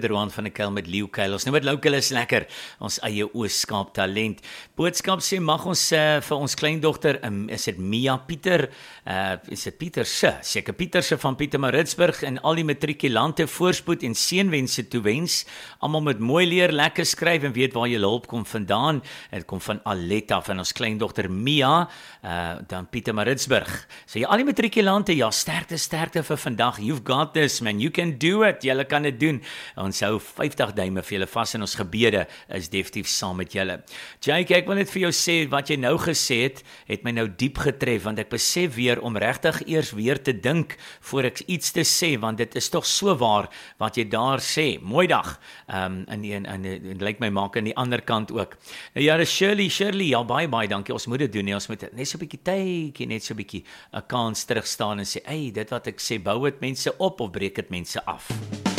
Roan van der Kuil met leeukuil. Ons nou met Local is lekker, ons eie Oos-Kaap talent. Boodskap sê, mag ons vir ons kleindogter, is dit Mia Pieter, is dit Pieterse, seker Pieterse van Pietermaritzburg en al die matrikulante voorspoed en seënwense toewens. Almal moet mooi leer, lekker skryf en weet waar jy hulp kom vandaan. Dit kom van Aletta van ons kleindogter Mia, dan Pietermaritzburg. So jy al die matrikulante, ja, sterkte vir vandag. You've got this, man. You can do it. Julle kan dit doen. Ons hou 50 duime vir julle vas en ons gebede is definitief saam met julle. Jake, ek wil net vir jou sê, wat jy nou gesê het my nou diep getref, want ek besef weer om regtig eers weer te dink voor ek iets te sê, want dit is tog so waar wat jy daar sê. Mooi dag. En lyk my maak aan die ander kant ook. Nou ja, Shirley, ja, baie dankie. Ons moet dit doen, ons moet net so 'n bietjie tydjie, net so 'n bietjie 'n kans terug staan en sê, dit wat ek sê, bou dit mense op of breek dit mense af?